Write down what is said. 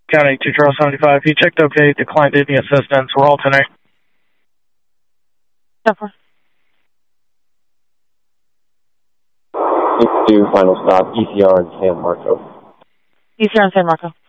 County 2 Charles 75. He checked okay, declined any assistance. We're all tonight. Stop. Do final stop, ECR in San Marco. ECR in San Marco.